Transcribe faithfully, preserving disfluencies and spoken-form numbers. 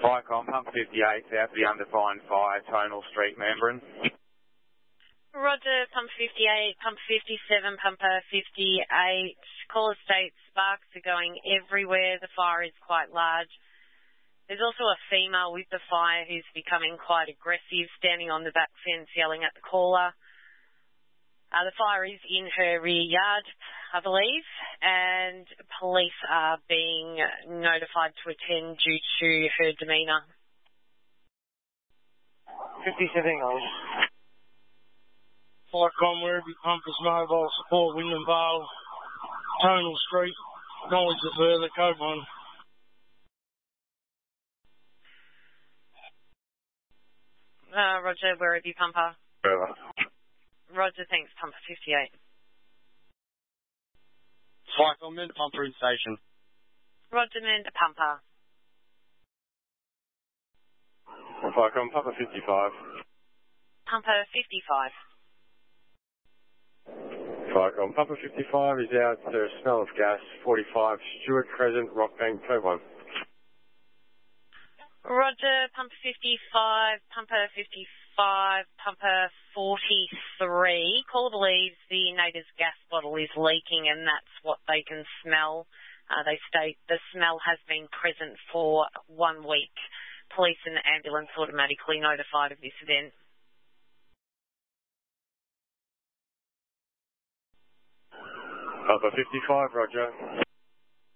Vicom, pump fifty-eight, south of the undefined fire, Tonal Street, Mandarin. Roger, pump fifty-eight, pump fifty-seven, pumper fifty-eight. Caller states sparks are going everywhere. The fire is quite large. There's also a female with the fire who's becoming quite aggressive, standing on the back fence yelling at the caller. Uh, the fire is in her rear yard, I believe, and police are being notified to attend due to her demeanour. fifty-seven, on. Vicom, Werribee Pumpers Mobile Support, Wyndham Vale, Tonal Street, knowledge of further, code one. Uh, Roger, Werribee Pumper. Further. Roger, thanks, pumper fifty-eight. Vicom, Mend Pumper in station. Roger, Mend Pumper. Vicom, pumper fifty-five. Pumper fifty-five. Vicom, pumper fifty-five is out to smell of gas, forty-five, Stewart Crescent, Rockbank, code one. Roger, pumper fifty-five, pumper fifty-five, pumper forty-three. Caller believes the neighbour's gas bottle is leaking and that's what they can smell. Uh, they state the smell has been present for one week. Police and the ambulance automatically notified of this event. Pumper fifty-five, Roger.